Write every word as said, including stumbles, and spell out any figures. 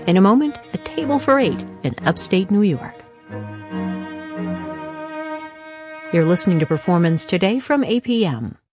In a moment, a table for eight in upstate New York. You're listening to Performance Today from A P M.